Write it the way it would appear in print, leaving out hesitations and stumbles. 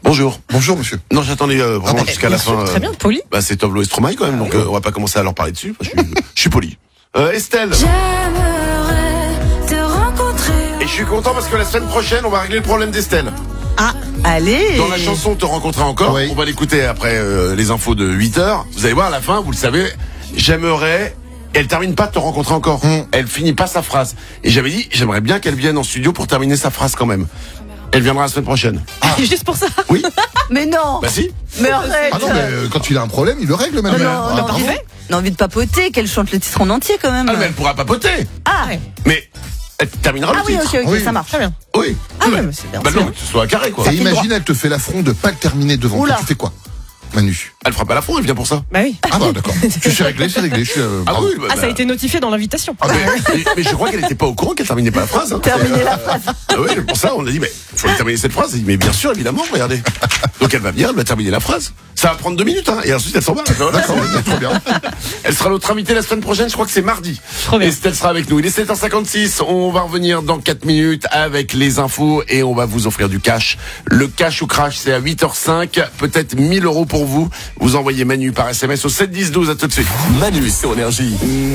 Bonjour. Bonjour, monsieur. Non, j'attendais vraiment jusqu'à la fin. Très bien, poli. C'est Tovlo et Stromae quand même, donc on va pas commencer à leur parler dessus. Je suis poli. Estelle. J'aimerais te rencontrer. Et je suis content parce que la semaine prochaine, on va régler le problème d'Estelle. Ah, allez. Dans la chanson Te rencontrer encore, Oui. on va l'écouter après les infos de 8h. Vous allez voir à la fin, vous le savez, j'aimerais... Elle termine pas Te rencontrer encore. Elle finit pas sa phrase. Et j'avais dit, j'aimerais bien qu'elle vienne en studio pour terminer sa phrase quand même. Elle viendra la semaine prochaine. Juste pour ça. Oui. Mais non. Bah si. Mais arrête. Ah non, mais quand il a un problème, il le règle, Manu. non, parfait. On a envie de papoter, qu'elle chante le titre en entier quand même. Ah, mais elle pourra papoter. Ah, Mais elle terminera le oui, titre. ok, Oui. ça marche. Très bien. Oui. Ah ouais, mais c'est bien. Bah non, mais que ce soit carré quoi. Et imagine, elle te fait l'affront de pas le terminer devant Oula. toi. Tu fais quoi, Manu? Elle fera pas l'affront, elle vient pour ça. Bah oui. Ah bah d'accord. Je suis réglé, c'est réglé. Je suis, Ah bravo. oui. Ah, ça a été notifié dans l'invitation. Mais je crois qu'elle était pas au courant qu'elle terminait pas la phrase. Hein. Terminer la phrase. Ah oui, pour ça, on a dit, mais faut terminer cette phrase. Elle dit, mais bien sûr, évidemment, regardez. Donc elle va venir, elle va terminer la phrase. Ça va prendre 2 minutes, hein, et ensuite elle s'en va. Voilà, D'accord, trop bien. elle sera notre invitée la semaine prochaine, je crois que c'est mardi. Trop bien. Estelle sera avec nous. Il est 7h56, on va revenir dans 4 minutes avec les infos et on va vous offrir du cash. Le cash ou crash, c'est à 8h05, peut-être 1 000 € pour vous. Vous envoyez Manu par SMS au 7 10 12, à tout de suite. Manu sur Énergie.